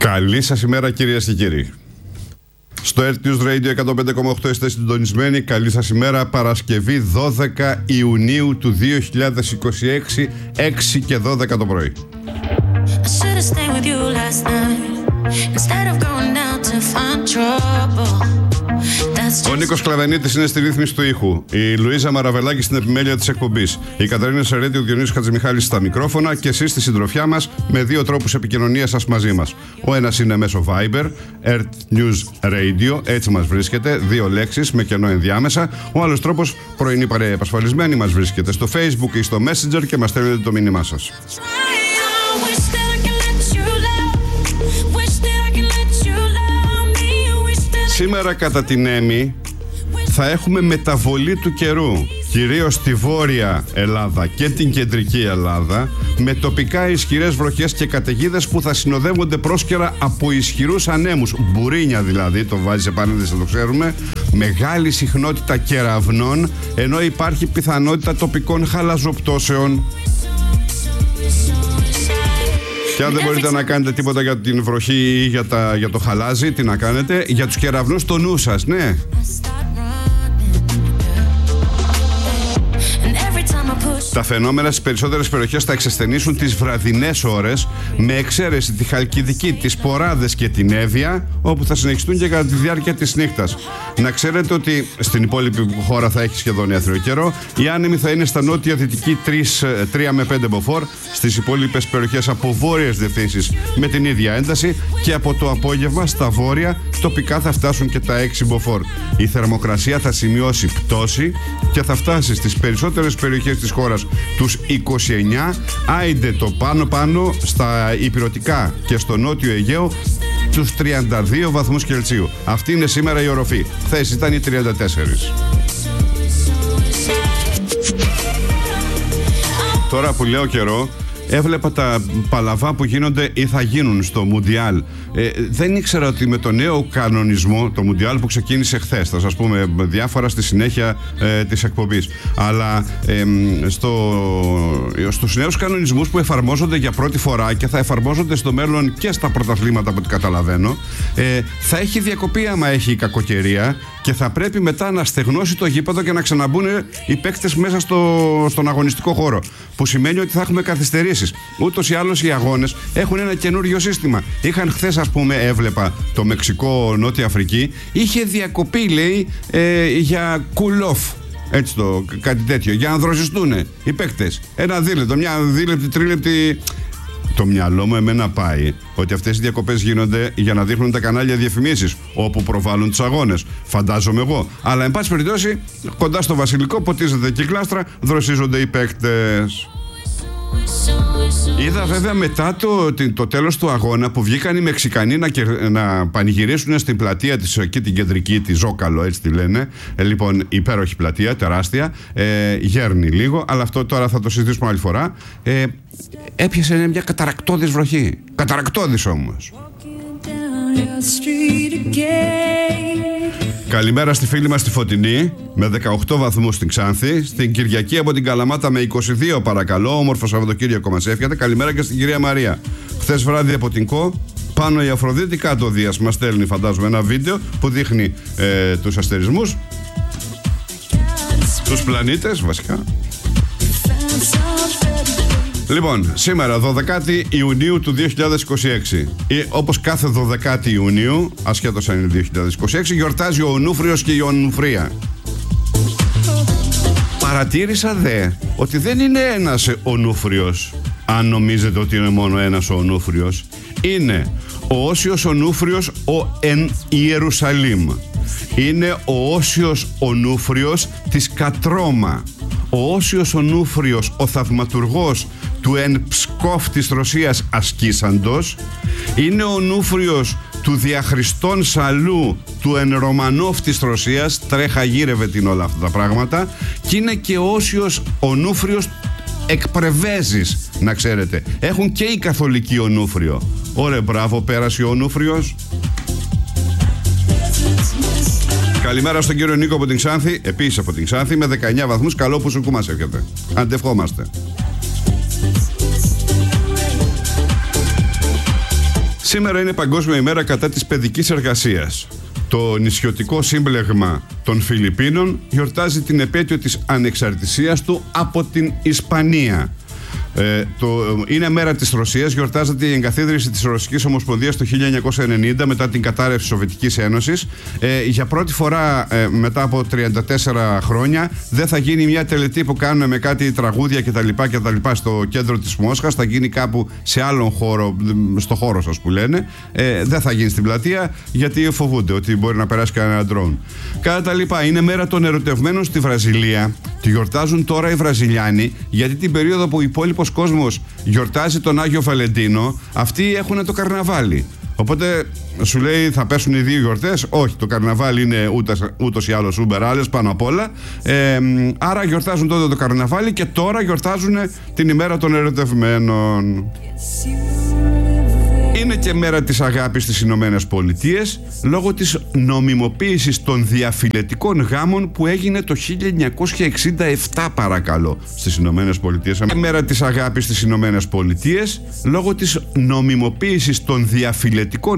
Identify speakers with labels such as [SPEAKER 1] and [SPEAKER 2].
[SPEAKER 1] Καλή σας ημέρα, κυρίες και κύριοι. Στο Earth News Radio 105,8 είστε συντονισμένοι. Καλή σας ημέρα, Παρασκευή 12 Ιουνίου του 2026, 6 και 12 το πρωί. Ο Νίκος Κλαβενίτης είναι στη ρύθμιση του ήχου. Η Λουίζα Μαραβελάκη στην επιμέλεια της εκπομπής. Η Καταρίνα Σερέτη, ο Διονύσης Χατζημιχάλης στα μικρόφωνα και εσείς στη συντροφιά μας με δύο τρόπους επικοινωνίας σας μαζί μας. Ο ένας είναι μέσω Viber, Earth News Radio, έτσι μας βρίσκεται, δύο λέξεις με κενό ενδιάμεσα. Ο άλλος τρόπος, πρωινή παρέα επασφαλισμένη, μας βρίσκεται στο Facebook ή στο Messenger και μας στέλνετε το μήνυμά σας. Σήμερα κατά την Έμι θα έχουμε μεταβολή του καιρού, κυρίως στη Βόρεια Ελλάδα και την Κεντρική Ελλάδα, με τοπικά ισχυρές βροχές και καταιγίδες που θα συνοδεύονται πρόσκαιρα από ισχυρούς ανέμους, μπουρίνια δηλαδή, το βάζει σε παρένθεση, το ξέρουμε, μεγάλη συχνότητα κεραυνών, ενώ υπάρχει πιθανότητα τοπικών χαλαζοπτώσεων. Και αν δεν μπορείτε να κάνετε τίποτα για την βροχή ή για το χαλάζι, τι να κάνετε? Για τους κεραυνούς το νου σας, ναι. Τα φαινόμενα στις περισσότερες περιοχές θα εξασθενήσουν τις βραδινές ώρες, με εξαίρεση τη Χαλκιδική, τις Ποράδες και την Εύβοια, όπου θα συνεχιστούν και κατά τη διάρκεια της νύχτας. Να ξέρετε ότι στην υπόλοιπη χώρα θα έχει σχεδόν έθριο καιρό. Οι άνεμοι θα είναι στα νότια-δυτική 3 με 5 μποφόρ, στις υπόλοιπες περιοχές από βόρειες διευθύνσεις με την ίδια ένταση, και από το απόγευμα στα βόρεια τοπικά θα φτάσουν και τα 6 μποφόρ. Η θερμοκρασία θα σημειώσει πτώση και θα φτάσει στις περισσότερες περιοχές της χώρας τους 29, άιντε το πάνω στα ηπειρωτικά και στο νότιο Αιγαίο τους 32 βαθμούς Κελσίου. Αυτή είναι σήμερα η οροφή. Χθες ήταν οι 34. Τώρα που λέω καιρό, έβλεπα τα παλαβά που γίνονται ή θα γίνουν στο Μουντιάλ. Δεν ήξερα ότι με το νέο κανονισμό, το Μουντιάλ που ξεκίνησε χθες, θα σας πούμε διάφορα στη συνέχεια της εκπομπής, αλλά στους νέους κανονισμούς που εφαρμόζονται για πρώτη φορά και θα εφαρμόζονται στο μέλλον και στα πρωταθλήματα από ό,τι καταλαβαίνω, θα έχει διακοπή άμα έχει κακοκαιρία και θα πρέπει μετά να στεγνώσει το γήπεδο και να ξαναμπούν οι παίκτες μέσα στον αγωνιστικό χώρο, που σημαίνει ότι θα έχουμε καθυστερήσεις. Ούτως ή άλλως οι αγώνες έχουν ένα καινούριο σύστημα. Είχαν χθες, ας πούμε, έβλεπα το Μεξικό, Νότια Αφρική, είχε διακοπή, λέει, για cool off. Έτσι κάτι τέτοιο, για να δροσιστούν οι παίκτες. Ένα δίλεπτο, μια δίλεπτη, τρίλεπτη. Το μυαλό μου εμένα πάει ότι αυτές οι διακοπές γίνονται για να δείχνουν τα κανάλια διαφημίσεις όπου προβάλλουν τους αγώνες. Φαντάζομαι εγώ. Αλλά εν πάση περιπτώσει, κοντά στο Βασιλικό ποτίζεται και η κλάστρα, δροσίζονται οι παίκτες. Είδα βέβαια μετά το τέλος του αγώνα που βγήκαν οι Μεξικανοί να πανηγυρίσουν στην πλατεία της, εκεί την κεντρική, τη Ζόκαλο, έτσι τη λένε. Λοιπόν, υπέροχη πλατεία, τεράστια, γέρνει λίγο, αλλά αυτό τώρα θα το συζητήσουμε άλλη φορά. Έπιασε μια καταρακτώδης βροχή, καταρακτώδης όμως. Καλημέρα στη φίλη μας τη Φωτεινή με 18 βαθμούς στην Ξάνθη. Στην Κυριακή από την Καλαμάτα με 22 παρακαλώ. Όμορφο Σαββατοκύριακο μας εύχεται. Καλημέρα και στην κυρία Μαρία. Χθες βράδυ από την ΚΟ, πάνω η Αφροδίτη, κάτω ο Δίας. Μας στέλνει, φαντάζομαι, ένα βίντεο που δείχνει τους αστερισμούς, τους πλανήτες βασικά. Λοιπόν, σήμερα 12η Ιουνίου του 2026, όπως κάθε 12η Ιουνίου, ασχέτως αν είναι 2026, γιορτάζει ο Ονούφριος και η Ονουφρία. Παρατήρησα ότι δεν είναι ένας Ονούφριος, αν νομίζετε ότι είναι μόνο ένας ο Ονούφριος. Είναι ο Όσιος Ονούφριος ο εν Ιερουσαλήμ. Είναι ο Όσιος Ονούφριος της Κατρώμα. Ο Όσιος Ονούφριος ο θαυματουργός του εν Ψκόφ της Ρωσίας ασκήσαντος. Είναι ο Ονούφριος του Διαχριστών Σαλού του εν Ρωμανόφ της Ρωσίας, τρέχα γύρευε την όλα αυτά τα πράγματα. Και είναι και ο Όσιος Ονούφριος εκπρεβέζης, να ξέρετε. Έχουν και οι καθολικοί Ονούφριο. Ωραία, μπράβο, πέρασε ο Ονούφριος. Καλημέρα στον κύριο Νίκο από την Ξάνθη, επίσης από την Ξάνθη, με 19 βαθμούς. Καλό που σου μας έρχεται. Αντευχόμαστε. Σήμερα είναι Παγκόσμια ημέρα κατά της παιδικής εργασίας. Το νησιωτικό σύμπλεγμα των Φιλιππίνων γιορτάζει την επέτειο της ανεξαρτησίας του από την Ισπανία. Είναι μέρα της Ρωσίας, γιορτάζεται η εγκαθίδρυση της Ρωσικής Ομοσπονδίας το 1990 μετά την κατάρρευση της Σοβιετικής Ένωσης. Για πρώτη φορά μετά από 34 χρόνια δεν θα γίνει μια τελετή που κάνουμε με κάτι τραγούδια κτλ. Στο κέντρο της Μόσχας, θα γίνει κάπου σε άλλον χώρο, στο χώρο σας που λένε. Δεν θα γίνει στην πλατεία γιατί φοβούνται ότι μπορεί να περάσει κανένα ντρόουν. Κατά τα λοιπά, είναι μέρα των ερωτευμένων στη Βραζιλία. Τη γιορτάζουν τώρα οι Βραζιλιάνοι γιατί την περίοδο που ο υπόλοιπος κόσμος γιορτάζει τον Άγιο Βαλεντίνο, αυτοί έχουν το καρναβάλι. Οπότε σου λέει θα πέσουν οι δύο γιορτές. Όχι, το καρναβάλι είναι ούτως ή άλλως ούμπερ άλλες πάνω απ' όλα. Άρα γιορτάζουν τότε το καρναβάλι και τώρα γιορτάζουν την ημέρα των ερωτευμένων. Είναι και μέρα της αγάπης στις Ηνωμένες Πολιτείες λόγω της νομιμοποίησης των διαφιλετικών γάμων που έγινε το 1967 παρακαλώ στις Ηνωμένες Πολιτείες. Μέρα της αγάπης στις Ηνωμένες Πολιτείες λόγω της νομιμοποίησης των διαφιλετικών